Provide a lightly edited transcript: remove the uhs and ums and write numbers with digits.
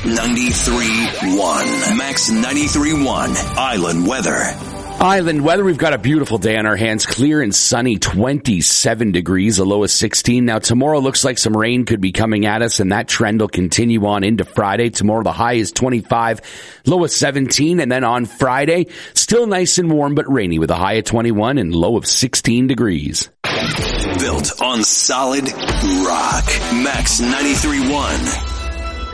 93.1. Max 93.1. Island weather. Island weather, we've got a beautiful day on our hands. Clear and sunny, 27 degrees, a low of 16. Now, tomorrow looks like some rain could be coming at us, and that trend will continue on into Friday. Tomorrow, the high is 25, low of 17. And then on Friday, still nice and warm, but rainy with a high of 21 and low of 16 degrees. Built on solid rock. Max 93.1.